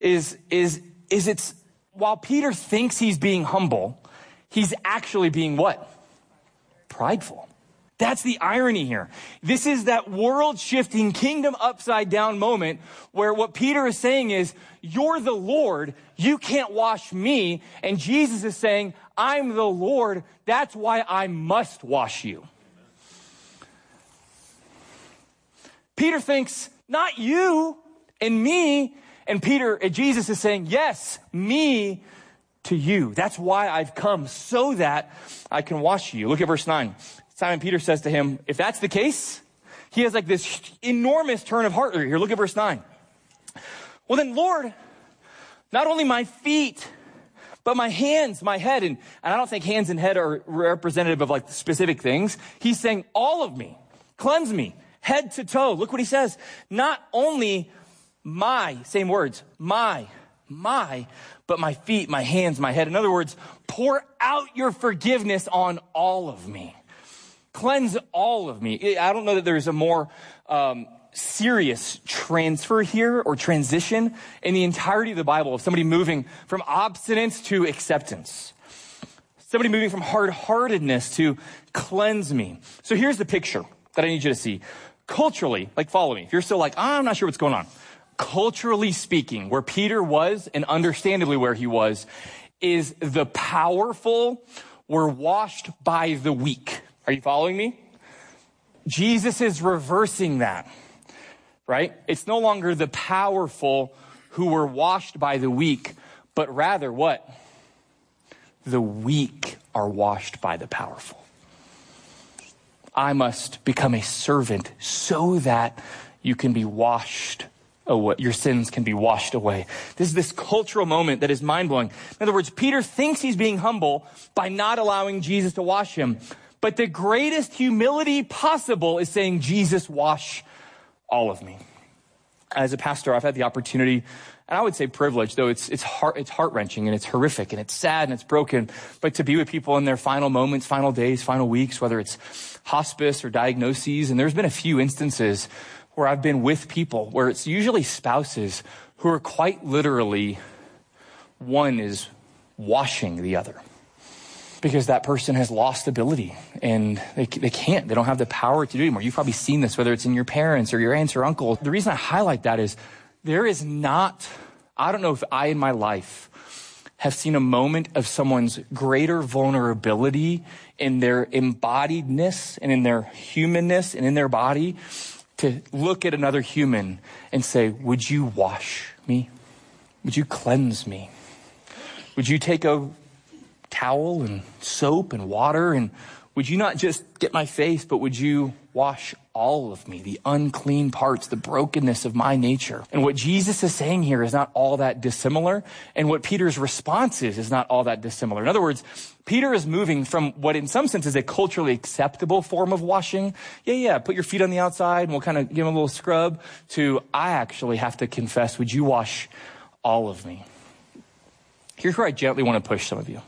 is it's while Peter thinks he's being humble, he's actually being what? Prideful. That's the irony here. This is that world-shifting, kingdom upside-down moment where what Peter is saying is, you're the Lord, you can't wash me. And Jesus is saying, I'm the Lord, that's why I must wash you. Peter thinks, not you and me. And Jesus is saying, yes, me to you. That's why I've come, so that I can wash you. Look at verse 9. Simon Peter says to him, if that's the case, he has like this enormous turn of heart here. Look at verse 9. Well then, Lord, not only my feet, but my hands, my head. And I don't think hands and head are representative of like specific things. He's saying all of me, cleanse me, head to toe. Look what he says. Not only my, same words, my, but my feet, my hands, my head. In other words, pour out your forgiveness on all of me. Cleanse all of me. I don't know that there's a more serious transfer here or transition in the entirety of the Bible of somebody moving from obstinance to acceptance. Somebody moving from hard-heartedness to cleanse me. So here's the picture that I need you to see. Culturally, like follow me. If you're still like, I'm not sure what's going on. Culturally speaking, where Peter was, and understandably where he was, is the powerful were washed by the weak. Are you following me? Jesus is reversing that, right? It's no longer the powerful who were washed by the weak, but rather what? The weak are washed by the powerful. I must become a servant so that you can be washed away. Your sins can be washed away. This is this cultural moment that is mind-blowing. In other words, Peter thinks he's being humble by not allowing Jesus to wash him. But the greatest humility possible is saying, Jesus, wash all of me. As a pastor, I've had the opportunity, and I would say privilege, though it's heart-wrenching and it's horrific and it's sad and it's broken, but to be with people in their final moments, final days, final weeks, whether it's hospice or diagnoses. And there's been a few instances where I've been with people where it's usually spouses who are quite literally, one is washing the other. Because that person has lost ability and they don't have the power to do it anymore. You've probably seen this, whether it's in your parents or your aunts or uncles. The reason I highlight that is there is not, I don't know if I in my life have seen a moment of someone's greater vulnerability in their embodiedness and in their humanness and in their body to look at another human and say, would you wash me? Would you cleanse me? Would you take a towel and soap and water, and would you not just get my face, but would you wash all of me, the unclean parts, the brokenness of my nature? And what Jesus is saying here is not all that dissimilar, and what Peter's response is not all that dissimilar. In other words, Peter is moving from what in some sense is a culturally acceptable form of washing. Yeah, put your feet on the outside and we'll kind of give them a little scrub, to I actually have to confess, would you wash all of me? Here's where I gently want to push some of you.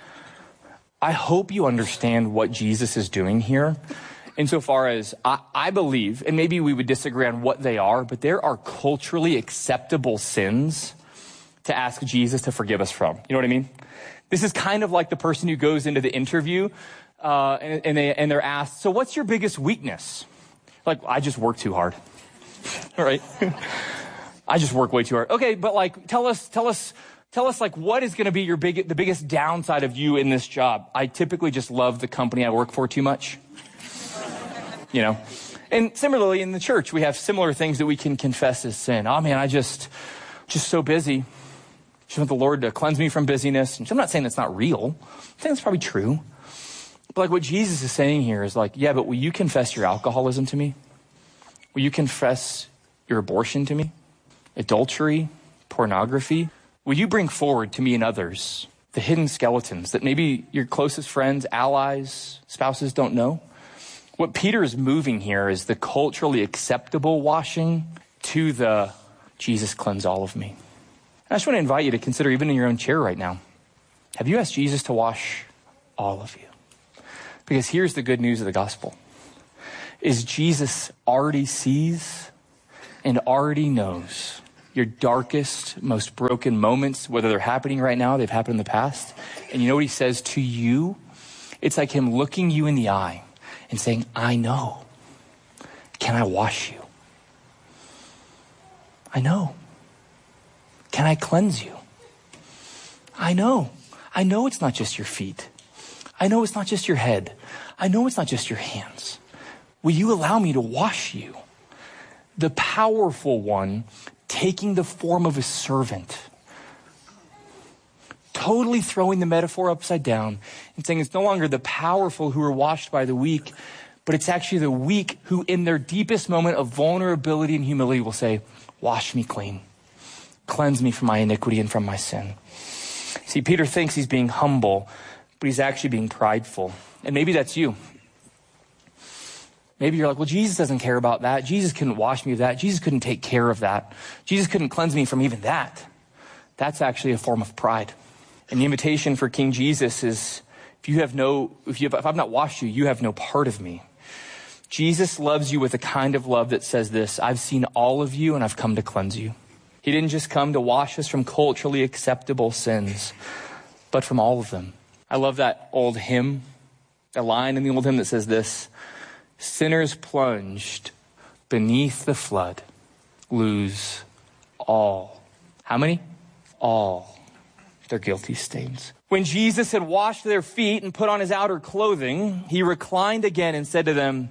I hope you understand what Jesus is doing here insofar as I believe, and maybe we would disagree on what they are, but there are culturally acceptable sins to ask Jesus to forgive us from. You know what I mean? This is kind of like the person who goes into the interview and they're asked, so what's your biggest weakness? Like, I just work too hard. All right. I just work way too hard. Okay, but like, tell us like what is going to be the biggest downside of you in this job? I typically just love the company I work for too much. You know? And similarly in the church, we have similar things that we can confess as sin. Oh man, I just so busy. Just want the Lord to cleanse me from busyness. And I'm not saying that's not real. I'm saying that's probably true. But like what Jesus is saying here is like, yeah, but will you confess your alcoholism to me? Will you confess your abortion to me? Adultery, pornography? Will you bring forward to me and others the hidden skeletons that maybe your closest friends, allies, spouses don't know? What Peter is moving here is the culturally acceptable washing to the Jesus cleanse all of me. I just want to invite you to consider, even in your own chair right now, have you asked Jesus to wash all of you? Because here's the good news of the gospel, is Jesus already sees and already knows your darkest, most broken moments, whether they're happening right now, they've happened in the past. And you know what he says to you? It's like him looking you in the eye and saying, I know. Can I wash you? I know. Can I cleanse you? I know. I know it's not just your feet. I know it's not just your head. I know it's not just your hands. Will you allow me to wash you? The powerful one taking the form of a servant, totally throwing the metaphor upside down and saying it's no longer the powerful who are washed by the weak, but it's actually the weak who in their deepest moment of vulnerability and humility will say, wash me clean, cleanse me from my iniquity and from my sin. See, Peter thinks he's being humble, but he's actually being prideful. And maybe that's you. Maybe you're like, well, Jesus doesn't care about that. Jesus couldn't wash me of that. Jesus couldn't take care of that. Jesus couldn't cleanse me from even that. That's actually a form of pride. And the invitation for King Jesus is, if I've not washed you, you have no part of me. Jesus loves you with a kind of love that says this, I've seen all of you and I've come to cleanse you. He didn't just come to wash us from culturally acceptable sins, but from all of them. I love that old hymn, a line in the old hymn that says this, sinners plunged beneath the flood lose all. How many? All their guilty stains. When Jesus had washed their feet and put on his outer clothing, he reclined again and said to them,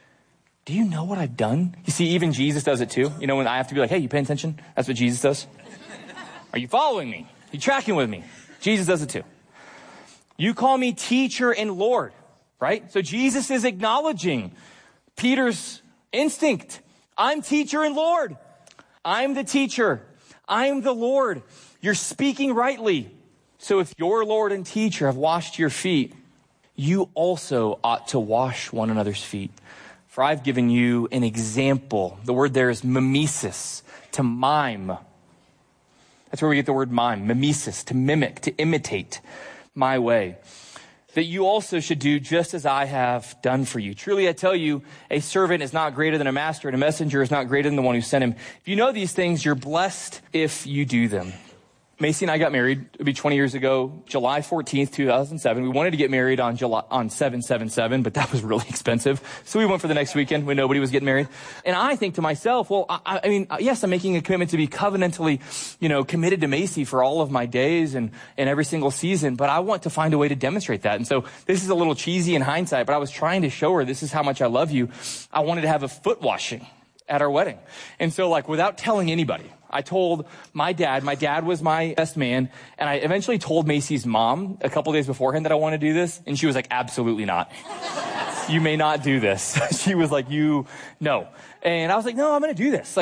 do you know what I've done? You see, even Jesus does it too. You know, when I have to be like, hey, you paying attention? That's what Jesus does. Are you following me? Are you tracking with me? Jesus does it too. You call me teacher and Lord, right? So Jesus is acknowledging Peter's instinct. I'm teacher and Lord. I'm the teacher. I'm the Lord. You're speaking rightly. So if your Lord and teacher have washed your feet, you also ought to wash one another's feet. For I've given you an example. The word there is mimesis, to mime. That's where we get the word mime, mimesis, to mimic, to imitate my way. That you also should do just as I have done for you. Truly, I tell you, a servant is not greater than a master, and a messenger is not greater than the one who sent him. If you know these things, you're blessed if you do them. Macy and I got married, it'll be 20 years ago, July 14th, 2007. We wanted to get married on 7/7/7, but that was really expensive. So we went for the next weekend when nobody was getting married. And I think to myself, well, I mean, yes, I'm making a commitment to be covenantally, committed to Macy for all of my days and every single season, but I want to find a way to demonstrate that. And so this is a little cheesy in hindsight, but I was trying to show her this is how much I love you. I wanted to have a foot washing at our wedding. And so without telling anybody, I told my dad was my best man, and I eventually told Macy's mom a couple days beforehand that I want to do this, and she was like, absolutely not. You may not do this. She was like, no. And I was like, no, I'm going to do this.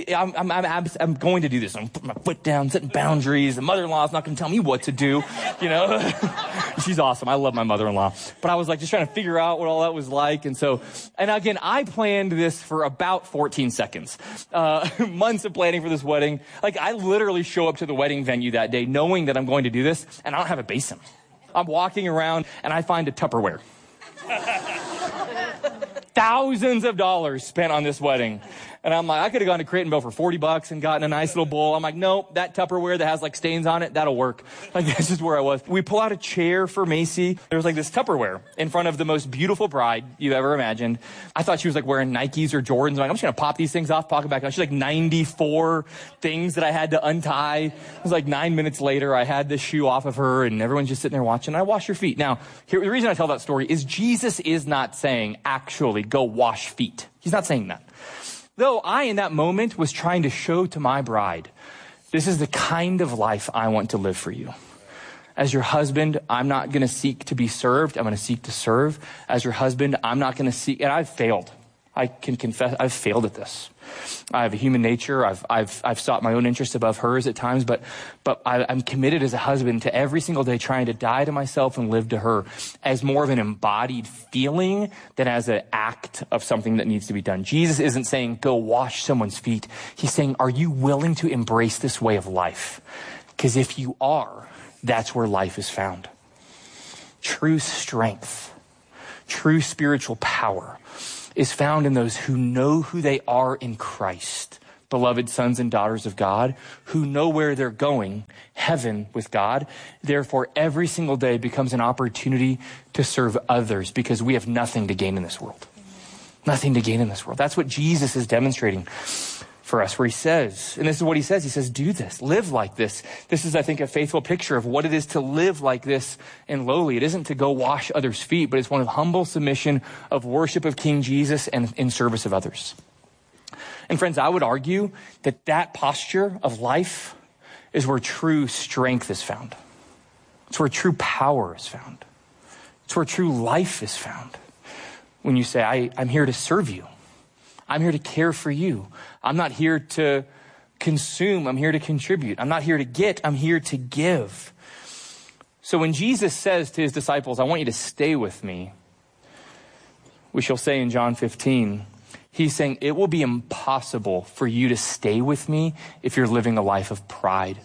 I'm going to do this. I'm putting my foot down, setting boundaries. The mother-in-law's not going to tell me what to do, She's awesome. I love my mother-in-law. But I was just trying to figure out what all that was like. And again, I planned this for about 14 seconds. Months of planning for this wedding. I literally show up to the wedding venue that day knowing that I'm going to do this, and I don't have a basin. I'm walking around, and I find a Tupperware. Thousands of dollars spent on this wedding. And I'm like, I could have gone to Crate and Barrel for $40 and gotten a nice little bowl. I'm like, nope, that Tupperware that has stains on it, that'll work. That's just where I was. We pull out a chair for Macy. There was this Tupperware in front of the most beautiful bride you've ever imagined. I thought she was wearing Nikes or Jordans. I'm just going to pop these things off, pop it back on. She's 94 things that I had to untie. It was 9 minutes later, I had the shoe off of her and everyone's just sitting there watching. I wash your feet. Now, the reason I tell that story is Jesus is not saying, actually, go wash feet. He's not saying that. Though I, in that moment, was trying to show to my bride, this is the kind of life I want to live for you. As your husband, I'm not going to seek to be served. I'm going to seek to serve. As your husband, I'm not going to seek, and I've failed. I can confess, I've failed at this. I have a human nature. I've sought my own interests above hers at times, but I'm committed as a husband to every single day trying to die to myself and live to her as more of an embodied feeling than as an act of something that needs to be done. Jesus isn't saying, go wash someone's feet. He's saying, are you willing to embrace this way of life? Because if you are, that's where life is found. True strength, true spiritual power is found in those who know who they are in Christ, beloved sons and daughters of God who know where they're going, heaven with God. Therefore, every single day becomes an opportunity to serve others because we have nothing to gain in this world. Nothing to gain in this world. That's what Jesus is demonstrating for us, where he says, and this is what he says, do this, live like this. This is, I think, a faithful picture of what it is to live like this and lowly. It isn't to go wash others' feet, but it's one of humble submission, of worship of King Jesus and in service of others. And friends, I would argue that that posture of life is where true strength is found. It's where true power is found. It's where true life is found. When you say, I'm here to serve you. I'm here to care for you. I'm not here to consume. I'm here to contribute. I'm not here to get. I'm here to give. So when Jesus says to his disciples, I want you to stay with me, we shall say in John 15, he's saying it will be impossible for you to stay with me if you're living a life of pride.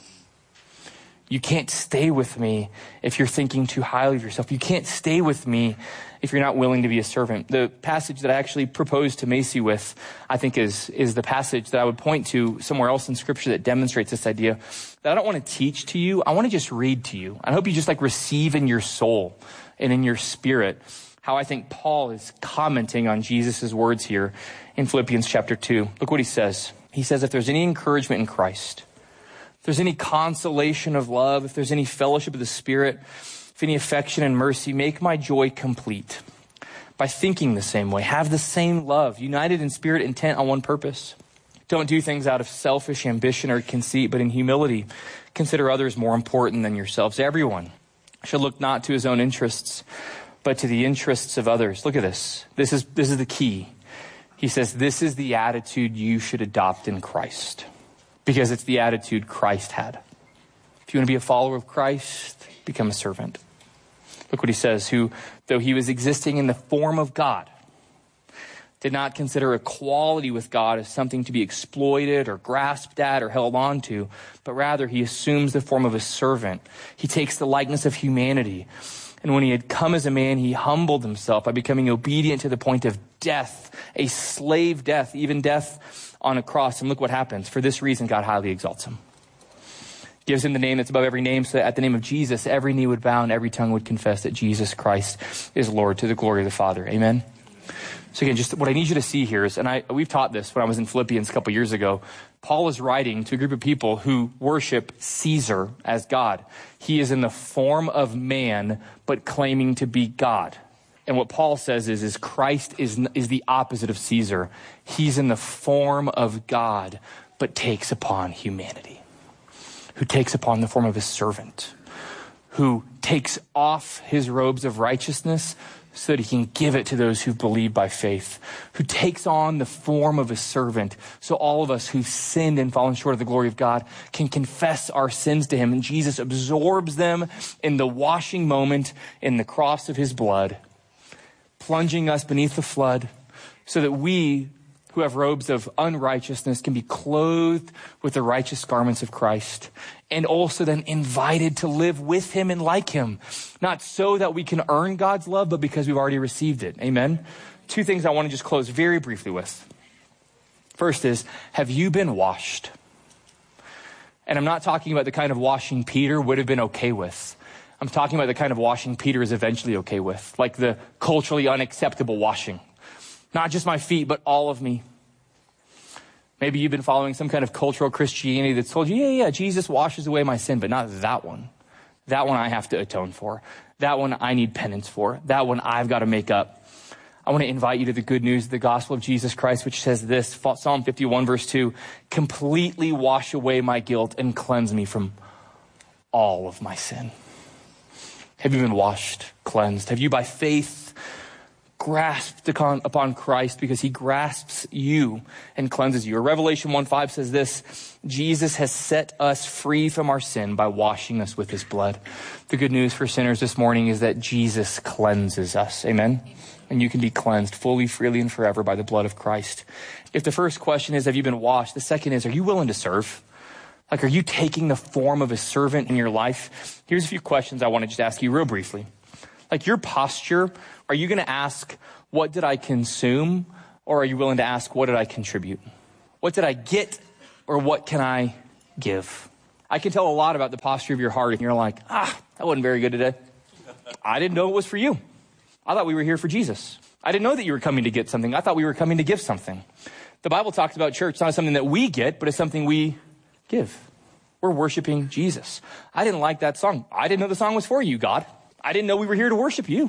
You can't stay with me if you're thinking too highly of yourself. You can't stay with me if you're not willing to be a servant. The passage that I actually proposed to Macy with, I think is the passage that I would point to somewhere else in Scripture that demonstrates this idea that I don't want to teach to you. I want to just read to you. I hope you just receive in your soul and in your spirit how I think Paul is commenting on Jesus' words here in Philippians chapter 2. Look what he says. He says, if there's any encouragement in Christ, if there's any consolation of love, if there's any fellowship of the Spirit, if any affection and mercy, make my joy complete by thinking the same way. Have the same love, united in spirit, intent on one purpose. Don't do things out of selfish ambition or conceit, but in humility, consider others more important than yourselves. Everyone should look not to his own interests, but to the interests of others. Look at this. This is the key. He says, this is the attitude you should adopt in Christ, because it's the attitude Christ had. If you want to be a follower of Christ, become a servant. Look what he says, who, though he was existing in the form of God, did not consider equality with God as something to be exploited or grasped at or held on to, but rather he assumes the form of a servant. He takes the likeness of humanity. And when he had come as a man, he humbled himself by becoming obedient to the point of death, a slave death, even death on a cross. And look what happens. For this reason, God highly exalts him. Gives him the name that's above every name, so that at the name of Jesus, every knee would bow and every tongue would confess that Jesus Christ is Lord, to the glory of the Father. Amen. So again, just what I need you to see here is, and we've taught this when I was in Philippians a couple years ago, Paul is writing to a group of people who worship Caesar as God. He is in the form of man, but claiming to be God. And what Paul says is Christ is the opposite of Caesar. He's in the form of God, but takes upon humanity. Who takes upon the form of a servant. Who takes off his robes of righteousness so that he can give it to those who believe by faith, who takes on the form of a servant, so all of us who've sinned and fallen short of the glory of God can confess our sins to him, and Jesus absorbs them in the washing moment in the cross of his blood, plunging us beneath the flood, so that we who have robes of unrighteousness can be clothed with the righteous garments of Christ, and also then invited to live with him and like him. Not so that we can earn God's love, but because we've already received it. Amen? Two things I want to just close very briefly with. First is, have you been washed? And I'm not talking about the kind of washing Peter would have been okay with. I'm talking about the kind of washing Peter is eventually okay with, like the culturally unacceptable washing. Not just my feet, but all of me. Maybe you've been following some kind of cultural Christianity that's told you, yeah, Jesus washes away my sin, but not that one. That one I have to atone for. That one I need penance for. That one I've got to make up. I want to invite you to the good news of the gospel of Jesus Christ, which says this, Psalm 51 verse 2, completely wash away my guilt and cleanse me from all of my sin. Have you been washed, cleansed? Have you by faith grasped upon Christ because he grasps you and cleanses you? Or Revelation 1:5 says this, Jesus has set us free from our sin by washing us with his blood. The good news for sinners this morning is that Jesus cleanses us. Amen? And you can be cleansed fully, freely, and forever by the blood of Christ. If the first question is, have you been washed? The second is, are you willing to serve? Like, are you taking the form of a servant in your life? Here's a few questions I want to just ask you real briefly. Like, your posture, are you going to ask, what did I consume? Or are you willing to ask, what did I contribute? What did I get Or what can I give? I can tell a lot about the posture of your heart, and you're like, that wasn't very good today. I didn't know it was for you. I thought we were here for Jesus. I didn't know that you were coming to get something. I thought we were coming to give something. The Bible talks about church not as something that we get, but as something we give. We're worshiping Jesus. I didn't like that song. I didn't know the song was for you, God. I didn't know we were here to worship you.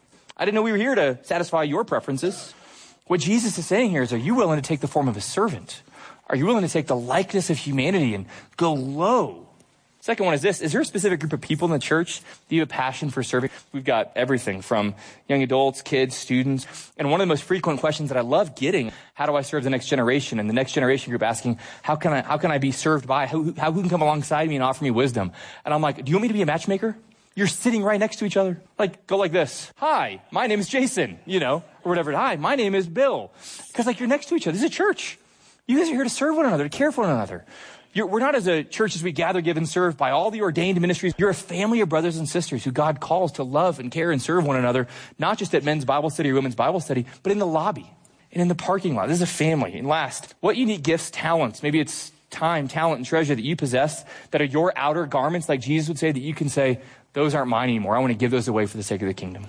I didn't know we were here to satisfy your preferences. What Jesus is saying here is, are you willing to take the form of a servant? Are you willing to take the likeness of humanity and go low? Second one is this. Is there a specific group of people in the church that you have a passion for serving? We've got everything from young adults, kids, students. And one of the most frequent questions that I love getting, how do I serve the next generation? And the next generation group asking, how can I be served by? Who can come alongside me and offer me wisdom? And I'm like, do you want me to be a matchmaker? You're sitting right next to each other. Like, go like this. Hi, my name is Jason, or whatever. Hi, my name is Bill. Because you're next to each other. This is a church. You guys are here to serve one another, to care for one another. We're not as a church as we gather, give, and serve by all the ordained ministries. You're a family of brothers and sisters who God calls to love and care and serve one another, not just at men's Bible study or women's Bible study, but in the lobby and in the parking lot. This is a family. And last, what unique gifts, talents, maybe it's time, talent, and treasure that you possess that are your outer garments, like Jesus would say, that you can say, those aren't mine anymore. I want to give those away for the sake of the kingdom.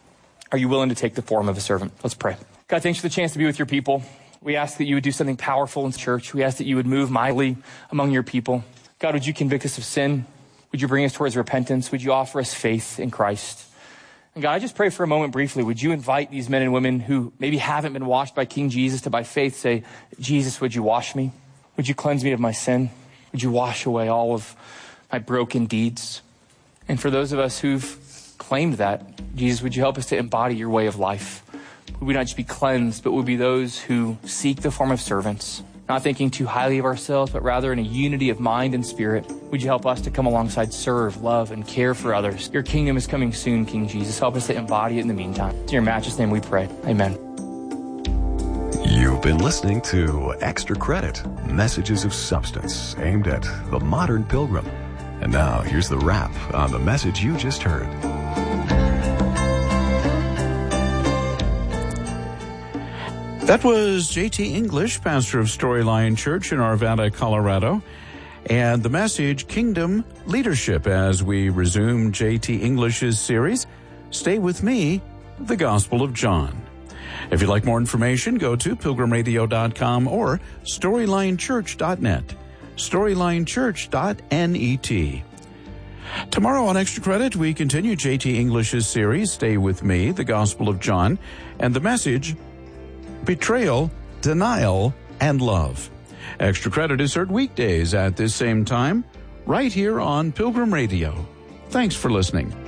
Are you willing to take the form of a servant? Let's pray. God, thanks for the chance to be with your people. We ask that you would do something powerful in church. We ask that you would move mightily among your people. God, would you convict us of sin? Would you bring us towards repentance? Would you offer us faith in Christ? And God, I just pray for a moment briefly. Would you invite these men and women who maybe haven't been washed by King Jesus to by faith say, Jesus, would you wash me? Would you cleanse me of my sin? Would you wash away all of my broken deeds? And for those of us who've claimed that, Jesus, would you help us to embody your way of life? Would we not just be cleansed, but would be those who seek the form of servants, not thinking too highly of ourselves, but rather in a unity of mind and spirit. Would you help us to come alongside, serve, love, and care for others? Your kingdom is coming soon, King Jesus. Help us to embody it in the meantime. In your matchless name we pray. Amen. You've been listening to Extra Credit, Messages of Substance, aimed at the modern pilgrim. And now here's the wrap on the message you just heard. That was J.T. English, pastor of Storyline Church in Arvada, Colorado, and the message, Kingdom Leadership, as we resume J.T. English's series, Stay With Me, the Gospel of John. If you'd like more information, go to pilgrimradio.com or storylinechurch.net, storylinechurch.net. Tomorrow on Extra Credit, we continue J.T. English's series, Stay With Me, the Gospel of John, and the message, Betrayal, Denial, and Love. Extra Credit is heard weekdays at this same time, right here on Pilgrim Radio. Thanks for listening.